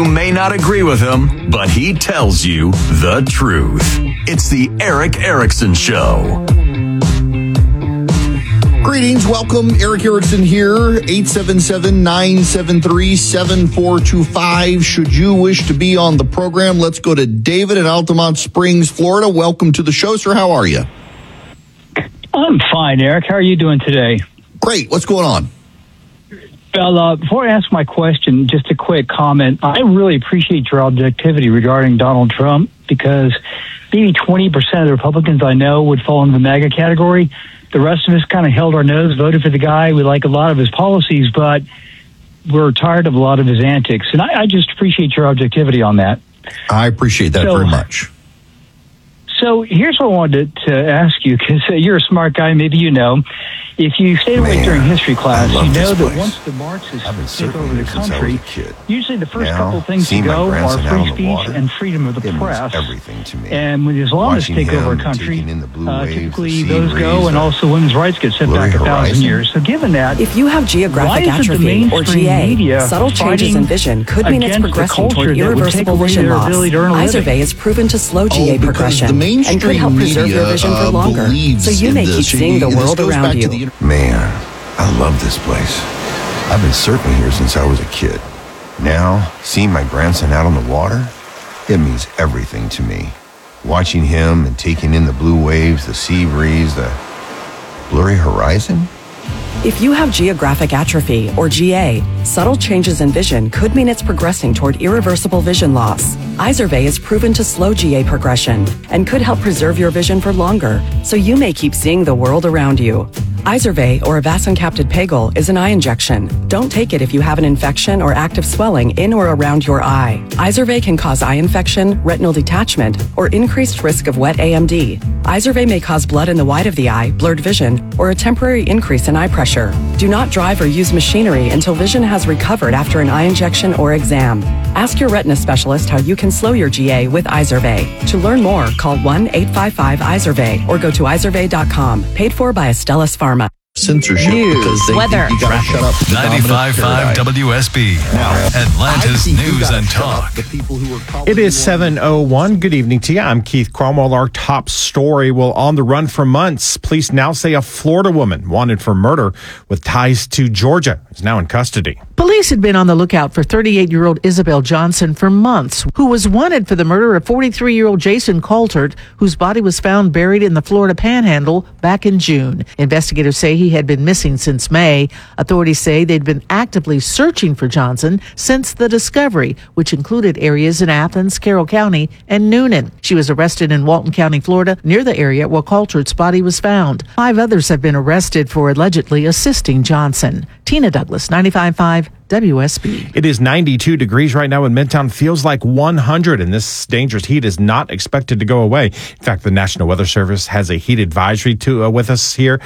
You may not agree with him, but he tells you the truth. It's the Erick Erickson Show. Greetings. Welcome. Erick Erickson here. 877-973-7425. Should you wish to be on the program, let's go to David in Altamont Springs, Florida. Welcome to the show, sir. How are you? I'm fine, Eric. How are you doing today? Great. What's going on? Well, before I ask my question, just a quick comment. I really appreciate your objectivity regarding Donald Trump, because maybe 20% of the Republicans I know would fall into the MAGA category. The rest of us kind of held our nose, voted for the guy. We like a lot of his policies, but we're tired of a lot of his antics. And I just appreciate your objectivity on that. I appreciate that very much. So here's what I wanted to ask you, because you're a smart guy, maybe you know. If you stayed awake during history class, you know that once the Marxists take over the country, usually the first couple of things to go are free speech and freedom of the press. And when the Islamists take over a country, typically those go, and also women's rights get set back 1,000 years. So given that, if you have geographic atrophy or GA, subtle changes in vision could mean it's progressing toward irreversible vision loss. Izervay is proven to slow GA progression and could help preserve your vision for longer, so you may keep seeing the world around you. Man, I love this place. I've been surfing here since I was a kid. Now, seeing my grandson out on the water, it means everything to me. Watching him and taking in the blue waves, the sea breeze, the blurry horizon. If you have geographic atrophy or GA, subtle changes in vision could mean it's progressing toward irreversible vision loss. Izervay is proven to slow GA progression and could help preserve your vision for longer, so you may keep seeing the world around you. Izervay, or avacincaptad pegol, is an eye injection. Don't take it if you have an infection or active swelling in or around your eye. Izervay can cause eye infection, retinal detachment, or increased risk of wet AMD. Izervay may cause blood in the white of the eye, blurred vision, or a temporary increase in eye pressure. Do not drive or use machinery until vision has recovered after an eye injection or exam. Ask your retina specialist how you can slow your GA with Izervay. To learn more, call 1-855-IZERVAY or go to izervay.com. Paid for by Astellas Pharma. Censorship because they weather. think you gotta shut up. 95.5 WSB. Now, Atlanta's News and Talk. It is 7:01. Good evening to you. I'm Keith Cromwell. Our top story. Well, on the run for months, police now say a Florida woman wanted for murder with ties to Georgia is now in custody. Police had been on the lookout for 38-year-old Isabel Johnson for months, who was wanted for the murder of 43-year-old Jason Coulthard, whose body was found buried in the Florida Panhandle back in June. Investigators say he had been missing since May. Authorities say they'd been actively searching for Johnson since the discovery, which included areas in Athens, Carroll County, and Noonan. She was arrested in Walton County, Florida, near the area where Coulthard's body was found. 5 others have been arrested for allegedly assisting Johnson. Tina Douglas, 95.5 WSB. It is 92 degrees right now in Midtown. Feels like 100, and this dangerous heat is not expected to go away. In fact, the National Weather Service has a heat advisory for us here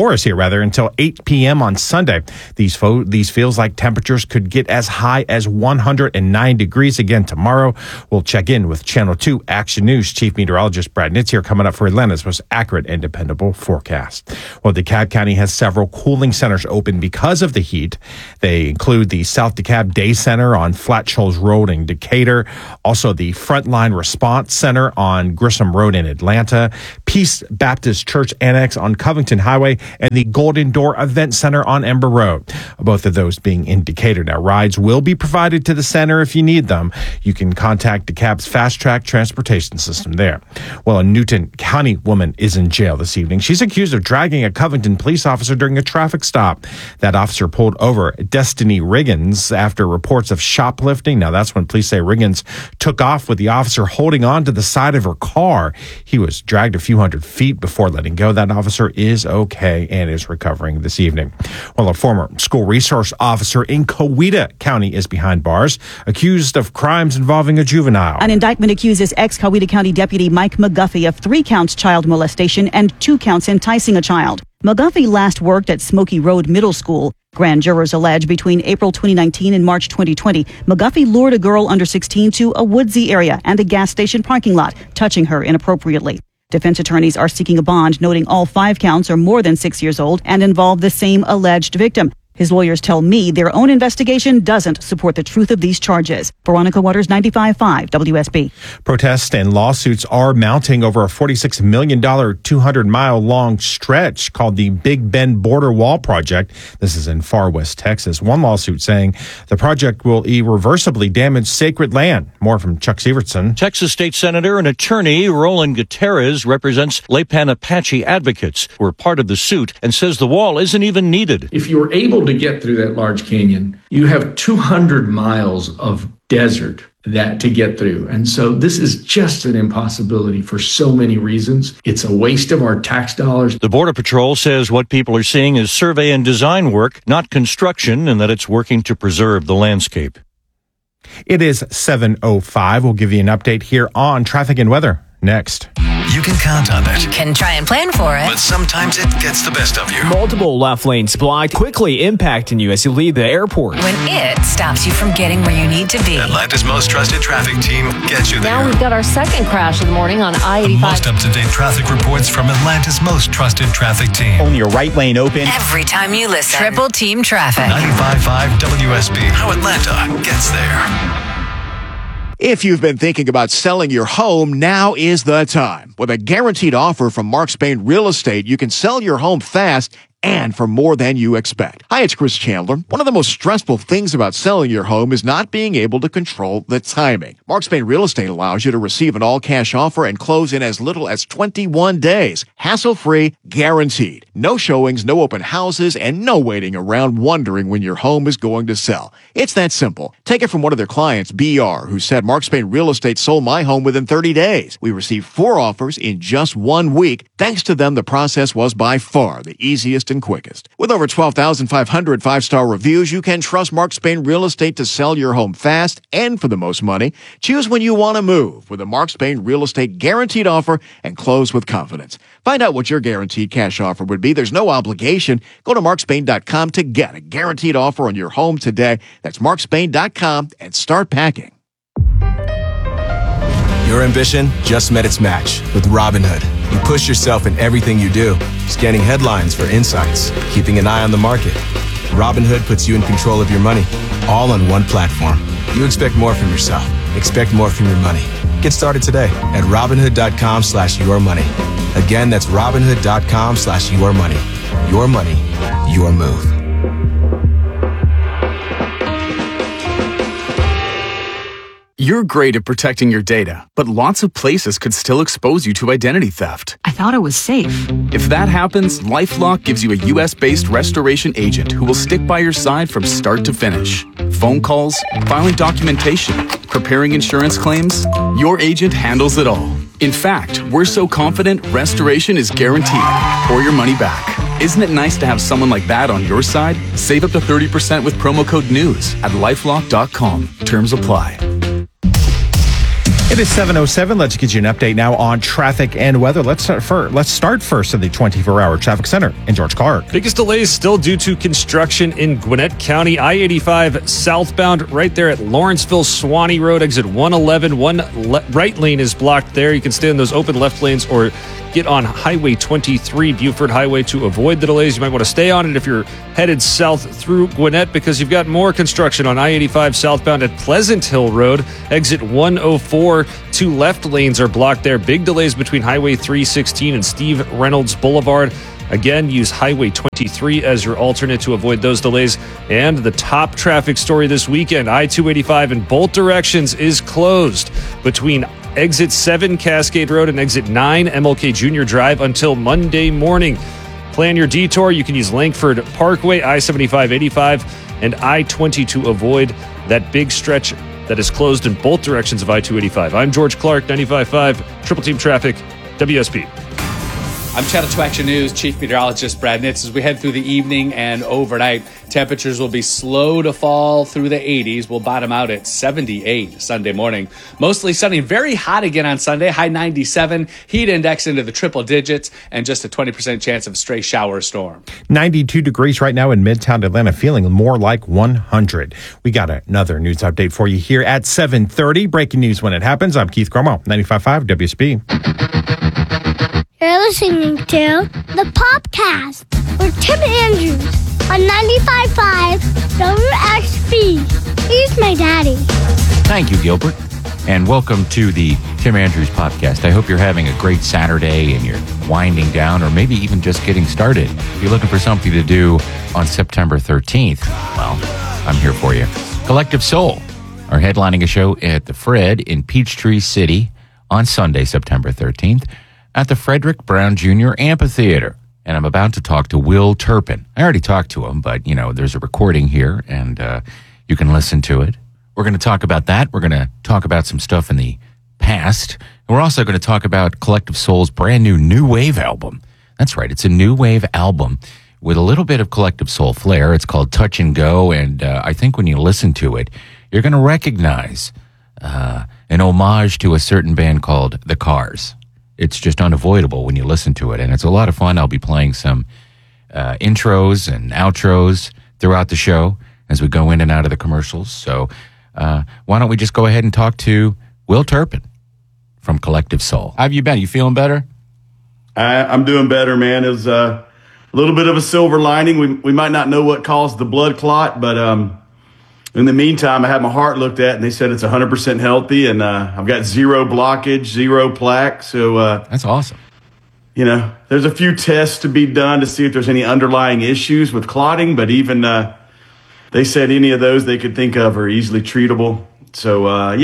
until 8 p.m. on Sunday. These feels like temperatures could get as high as 109 degrees again tomorrow. We'll check in with Channel 2 Action News Chief Meteorologist Brad Nitz here coming up for Atlanta's most accurate and dependable forecast. Well, DeKalb County has several cooling centers open because of the heat. They include the South DeKalb Day Center on Flat Shoals Road in Decatur, also the Frontline Response Center on Grissom Road in Atlanta, Peace Baptist Church Annex on Covington Highway, and the Golden Door Event Center on Ember Road, both of those being in Decatur. Now, rides will be provided to the center if you need them. You can contact DeKalb's Fast Track Transportation System there. Well, a Newton County woman is in jail this evening. She's accused of dragging a Covington police officer during a traffic stop. That officer pulled over Destiny Riggins after reports of shoplifting. Now, that's when police say Riggins took off with the officer holding on to the side of her car. He was dragged a few hundred feet before letting go. That officer is okay and is recovering this evening. Well, a former school resource officer in Coweta County is behind bars, accused of crimes involving a juvenile. An indictment accuses ex-Coweta County Deputy Mike McGuffey of 3 counts child molestation and 2 counts enticing a child. McGuffey last worked at Smoky Road Middle School. Grand jurors allege between April 2019 and March 2020, McGuffey lured a girl under 16 to a woodsy area and a gas station parking lot, touching her inappropriately. Defense attorneys are seeking a bond, noting all 5 counts are more than 6 years old and involve the same alleged victim. His lawyers tell me their own investigation doesn't support the truth of these charges. Veronica Waters, 95.5 WSB. Protests and lawsuits are mounting over a $46 million, 200-mile-long stretch called the Big Bend Border Wall Project. This is in far west Texas. One lawsuit saying the project will irreversibly damage sacred land. More from Chuck Sievertson. Texas State Senator and attorney Roland Gutierrez represents Lepan Apache advocates who are part of the suit and says the wall isn't even needed. If you were able to get through that large canyon, you have 200 miles of desert that to get through. And so this is just an impossibility for so many reasons. It's a waste of our tax dollars. The Border Patrol says what people are seeing is survey and design work, not construction, and that it's working to preserve the landscape. It is 7:05. We'll give you an update here on traffic and weather next. You can count on it, Can try and plan for it. but sometimes it gets the best of you. Multiple left lanes blocked, quickly impacting you as you leave the airport. When it stops you from getting where you need to be. Atlanta's most trusted traffic team gets you there. Now we've got our second crash of the morning on The I-85. most up-to-date traffic reports from Atlanta's most trusted traffic team. Only your right lane open. Every time you listen. Triple Team Traffic. 95.5 WSB. How Atlanta gets there. If you've been thinking about selling your home, now is the time. With a guaranteed offer from Mark Spain Real Estate, you can sell your home fast and for more than you expect. Hi, it's Chris Chandler. One of the most stressful things about selling your home is not being able to control the timing. Mark Spain Real Estate allows you to receive an all-cash offer and close in as little as 21 days. Hassle-free, guaranteed. No showings, no open houses, and no waiting around wondering when your home is going to sell. It's that simple. Take it from one of their clients, BR, who said Mark Spain Real Estate sold my home within 30 days. We received 4 offers in just 1 week. Thanks to them, the process was by far the easiest and quickest. With over 12,500 5-star reviews, you can trust Mark Spain Real Estate to sell your home fast and for the most money. Choose when you want to move with a Mark Spain Real Estate guaranteed offer and close with confidence. Find out what your guaranteed cash offer would be. There's no obligation. Go to markspain.com to get a guaranteed offer on your home today. That's markspain.com and start packing. Your ambition just met its match with Robinhood. You push yourself in everything you do, scanning headlines for insights, keeping an eye on the market. Robinhood puts you in control of your money, all on one platform. You expect more from yourself. Expect more from your money. Get started today at Robinhood.com/yourmoney. Again, that's Robinhood.com/yourmoney. Your money, your move. You're great at protecting your data, but lots of places could still expose you to identity theft. I thought it was safe. If that happens, LifeLock gives you a US-based restoration agent who will stick by your side from start to finish. Phone calls, filing documentation, preparing insurance claims, your agent handles it all. In fact, we're so confident restoration is guaranteed or your money back. Isn't it nice to have someone like that on your side? Save up to 30% with promo code NEWS at LifeLock.com. Terms apply. It is 7:07. Let's get you an update now on traffic and weather. Let's start first in the 24-hour traffic center in George Clark. Biggest delays still due to construction in Gwinnett County. I-85 southbound right there at Lawrenceville Swanee Road, exit 111. One right lane is blocked there. You can stay in those open left lanes or get on Highway 23, Buford Highway, to avoid the delays. You might want to stay on it if you're headed south through Gwinnett, because you've got more construction on I-85 southbound at Pleasant Hill Road, exit 104. 2 left lanes are blocked there. Big delays between Highway 316 and Steve Reynolds Boulevard. Again, use Highway 23 as your alternate to avoid those delays. And the top traffic story this weekend, I-285 in both directions is closed between exit 7 Cascade Road and exit 9 MLK Jr. Drive until Monday morning. Plan your detour. You can use Langford Parkway, I-75-85, and I-20 to avoid that big stretch that is closed in both directions of I-285. I'm George Clark, 95.5, Triple Team Traffic, WSB. I'm Channel 2 Action News Chief Meteorologist Brad Nitz. As we head through the evening and overnight, temperatures will be slow to fall through the 80s. We'll bottom out at 78 Sunday morning. Mostly sunny, very hot again on Sunday, high 97. Heat index into the triple digits, and just a 20% chance of stray shower or storm. 92 degrees right now in Midtown Atlanta, feeling more like 100. We got another news update for you here at 7:30. Breaking news when it happens. I'm Keith Gromo, 95.5 WSB. You're listening to the Popcast with Tim Andrews. on 95.5 WXB. He's my daddy. Thank you, Gilbert. And welcome to the Tim Andrews Podcast. I hope you're having a great Saturday and you're winding down or maybe even just getting started. If you're looking for something to do on September 13th, well, I'm here for you. Collective Soul are headlining a show at the Fred in Peachtree City on Sunday, September 13th at the Frederick Brown Jr. Amphitheater. And I'm about to talk to Will Turpin. I already talked to him, but, there's a recording here and you can listen to it. We're going to talk about that. We're going to talk about some stuff in the past. And we're also going to talk about Collective Soul's brand new wave album. That's right. It's a new wave album with a little bit of Collective Soul flair. It's called Touch and Go. And I think when you listen to it, you're going to recognize an homage to a certain band called The Cars. It's just unavoidable when you listen to it. And it's a lot of fun. I'll be playing some intros and outros throughout the show as we go in and out of the commercials. So why don't we just go ahead and talk to Will Turpin from Collective Soul. How have you been? You feeling better? I'm doing better, man. It was a little bit of a silver lining. We might not know what caused the blood clot, but in the meantime, I had my heart looked at, and they said it's 100% healthy, and I've got zero blockage, zero plaque. So that's awesome. There's a few tests to be done to see if there's any underlying issues with clotting, but even they said any of those they could think of are easily treatable. So,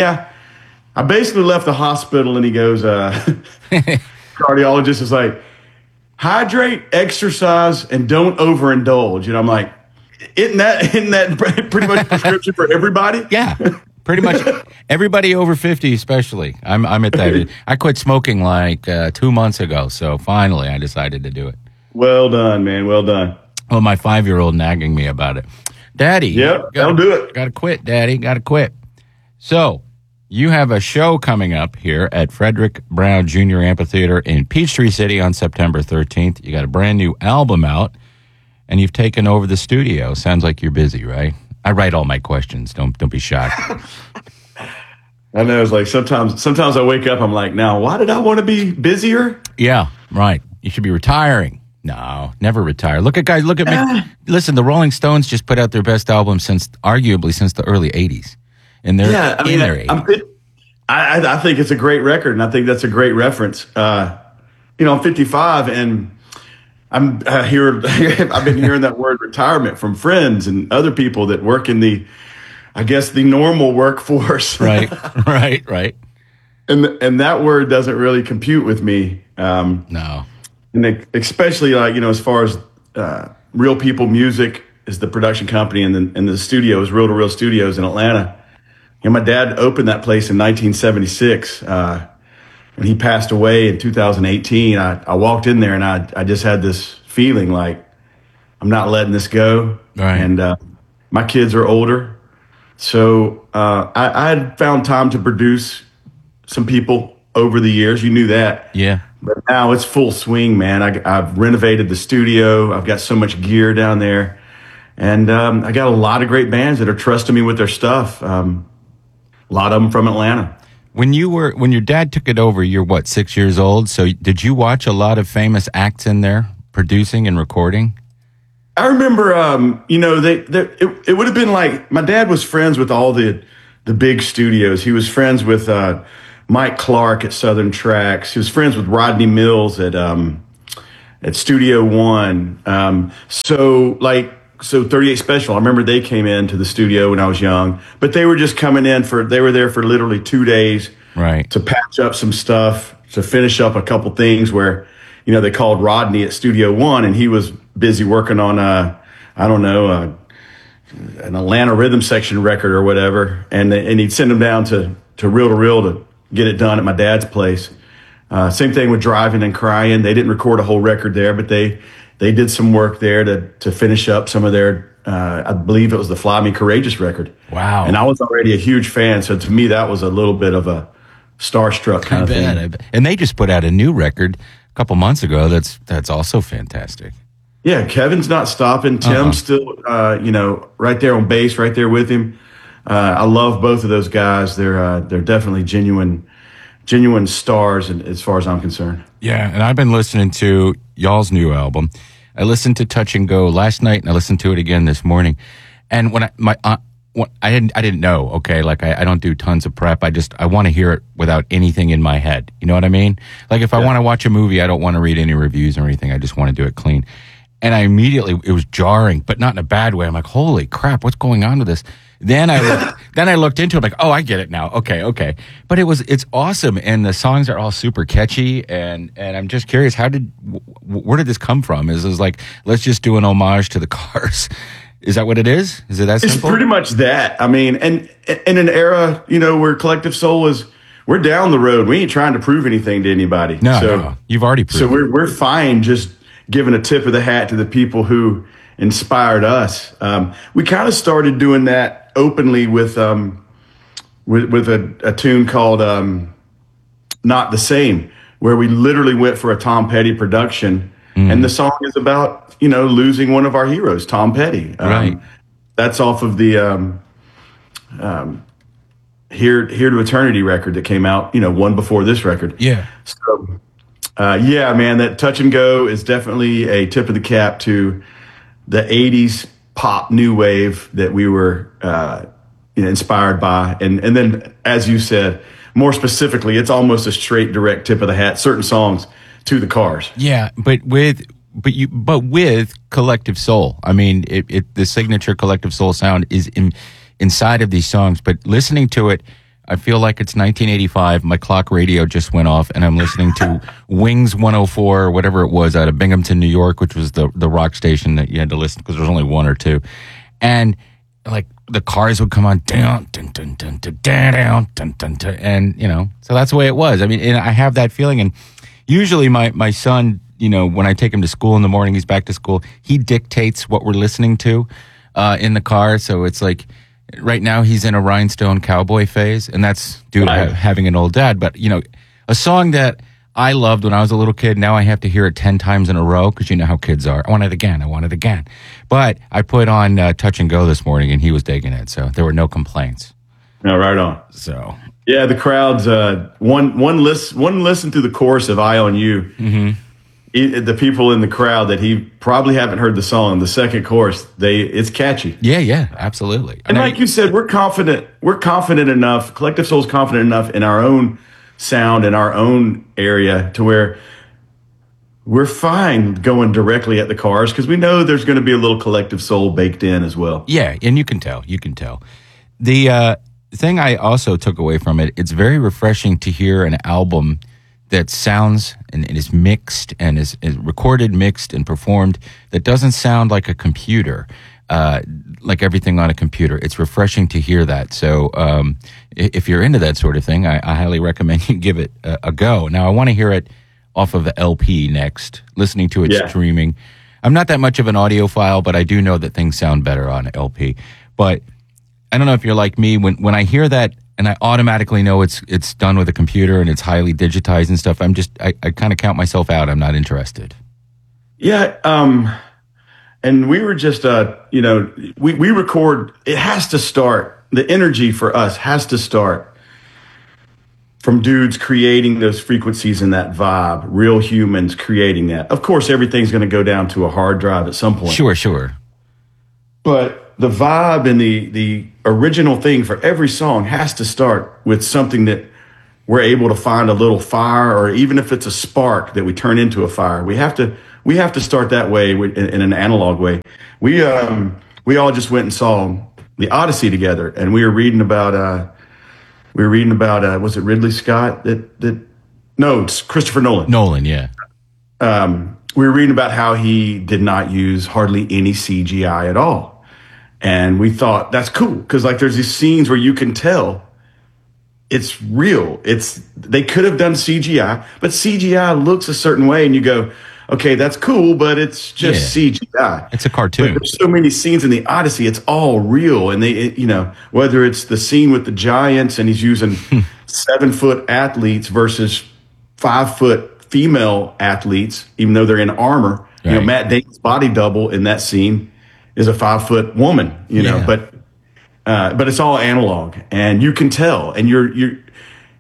I basically left the hospital, and he goes, cardiologist is like, hydrate, exercise, and don't overindulge. And I'm like, isn't that pretty much prescription for everybody? Yeah, pretty much everybody over 50 especially. I'm at that. I quit smoking like 2 months ago, so finally I decided to do it. Well done, man. Well done. Well, my 5-year-old nagging me about it. Daddy. Yep, that'll do it. Got to quit, Daddy. Got to quit. So, you have a show coming up here at Frederick Brown Jr. Amphitheater in Peachtree City on September 13th. You got a brand new album out, and you've taken over the studio. Sounds like you're busy, right? I write all my questions. Don't be shocked. I know. It's like sometimes I wake up, I'm like, now, why did I want to be busier? Yeah, right. You should be retiring. No, never retire. Look at me. Listen, the Rolling Stones just put out their best album arguably since the early 80s. And they're in their 80s. I think it's a great record, and I think that's a great reference. I'm 55, and I've been hearing that word retirement from friends and other people that work in the normal workforce. Right. And that word doesn't really compute with me. No. And especially as far as Real People Music is the production company, and the studio is Reel to Reel Studios in Atlanta. My dad opened that place in 1976. When he passed away in 2018, I walked in there and I just had this feeling like I'm not letting this go. Right. And my kids are older. So I had found time to produce some people over the years. You knew that. Yeah. But now it's full swing, man. I've renovated the studio. I've got so much gear down there. And I got a lot of great bands that are trusting me with their stuff. A lot of them from Atlanta. When your dad took it over, you're 6 years old. So did you watch a lot of famous acts in there producing and recording? I remember, it would have been like my dad was friends with all the big studios. He was friends with Mike Clark at Southern Tracks. He was friends with Rodney Mills at Studio One. So 38 Special, I remember they came into the studio when I was young, but they were just coming in they were there for literally 2 days, right, to patch up some stuff, to finish up a couple things where, they called Rodney at Studio One, and he was busy working on an Atlanta rhythm section record or whatever, and he'd send them down to Reel to Reel to get it done at my dad's place. Same thing with Driving and Crying. They didn't record a whole record there, but they did some work there to finish up some of their, I believe it was the Fly Me Courageous record. Wow. And I was already a huge fan, so to me that was a little bit of a starstruck kind of thing. And they just put out a new record a couple months ago that's also fantastic. Yeah, Kevin's not stopping. Tim's still, right there on bass, right there with him. I love both of those guys. They're definitely genuine stars as far as I'm concerned. Yeah, and I've been listening to y'all's new album. I listened to Touch and Go last night, and I listened to it again this morning. And when I didn't know, okay, like I don't do tons of prep. I want to hear it without anything in my head. You know what I mean? Like if I want to watch a movie, I don't want to read any reviews or anything. I just want to do it clean. And it was jarring, but not in a bad way. I'm like, holy crap, what's going on with this? Then I looked into it, like, oh, I get it now. Okay. But it's awesome. And the songs are all super catchy. And I'm just curious, where did this come from? Is this like, let's just do an homage to the Cars? Is that what it is? Is it that simple? It's pretty much that. I mean, and in an era, where Collective Soul we're down the road. We ain't trying to prove anything to anybody. No, you've already proved. So we're fine just giving a tip of the hat to the people who inspired us. We kind of started doing that openly with a tune called Not the Same, where we literally went for a Tom Petty production. And the song is about, losing one of our heroes, Tom Petty. Right. That's off of the Here to Eternity record that came out, one before this record. Yeah. So, man, that Touch and Go is definitely a tip of the cap to the 80s pop new wave that we were inspired by. And then, as you said, more specifically, it's almost a straight, direct tip of the hat, certain songs to the Cars. Yeah, but with Collective Soul. I mean, the signature Collective Soul sound is inside of these songs, but listening to it, I feel like it's 1985. My clock radio just went off, and I'm listening to Wings 104 or whatever it was out of Binghamton, New York, which was the rock station that you had to listen because there was only one or two. And like the Cars would come on, down, dun, dun, dun, dun, down, dun, dun, dun, and so that's the way it was. I mean, and I have that feeling, and usually my son, when I take him to school in the morning, he's back to school, he dictates what we're listening to in the car. So it's like right now he's in a Rhinestone Cowboy phase, and that's due to having an old dad. But, a song that I loved when I was a little kid, now I have to hear it 10 times in a row because you know how kids are. I want it again. But I put on Touch and Go this morning, and he was digging it. So there were no complaints. No, right on. So... yeah, the crowd's one listen to the chorus of "Eye on You." Mm-hmm. The people in the crowd that he probably haven't heard the song. The second chorus, it's catchy. Yeah, absolutely. And like you said, we're confident. We're confident enough. Collective Soul's confident enough in our own sound in our own area to where we're fine going directly at the Cars because we know there's going to be a little Collective Soul baked in as well. Yeah, and you can tell. The thing I also took away from it, it's very refreshing to hear an album that sounds and is mixed and is recorded, mixed, and performed that doesn't sound like a computer, like everything on a computer. It's refreshing to hear that. So if you're into that sort of thing, I highly recommend you give it a go. Now, I want to hear it off of the LP next, listening to it streaming. I'm not that much of an audiophile, but I do know that things sound better on LP. But I don't know if you're like me, when I hear that and I automatically know it's done with a computer and it's highly digitized and stuff, I kind of count myself out. I'm not interested. Yeah. And we were just, we record, it has to start, the energy for us has to start from dudes creating those frequencies and that vibe, real humans creating that. Of course, everything's going to go down to a hard drive at some point. Sure. But the vibe and the original thing for every song has to start with something that we're able to find a little fire, or even if it's a spark that we turn into a fire. We have to start that way in an analog way. We all just went and saw the Odyssey together, and we were reading about was it Ridley Scott no, it's Christopher Nolan. Nolan, yeah. We were reading about how he did not use hardly any CGI at all. And we thought that's cool because there's these scenes where you can tell it's real. They could have done CGI, but CGI looks a certain way, and you go, okay, that's cool, but it's just CGI. It's a cartoon. But there's so many scenes in the Odyssey, it's all real, and they, whether it's the scene with the giants and he's using 7-foot athletes versus 5-foot female athletes, even though they're in armor. Right. Matt Damon's body double in that scene is a 5-foot woman, but it's all analog, and you can tell, and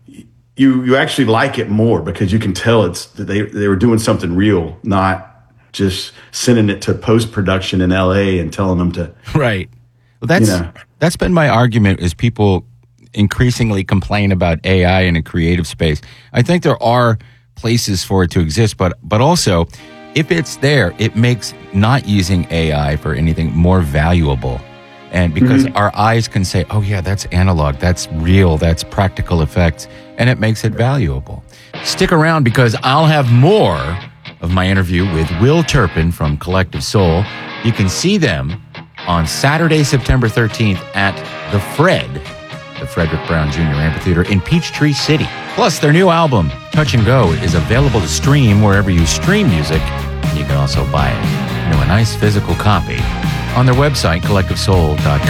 you actually like it more because you can tell they were doing something real, not just sending it to post-production in LA and telling them to. Right. Well, that's been my argument, is people increasingly complain about AI in a creative space. I think there are places for it to exist, but also, if it's there, it makes not using AI for anything more valuable. And because our eyes can say, oh yeah, that's analog, that's real, that's practical effects, and it makes it valuable. Stick around, because I'll have more of my interview with Will Turpin from Collective Soul. You can see them on Saturday, September 13th at the Frederick Brown Jr. Amphitheater in Peachtree City. Plus, their new album, Touch and Go, is available to stream wherever you stream music. And you can also buy it, a nice physical copy on their website, collectivesoul.com.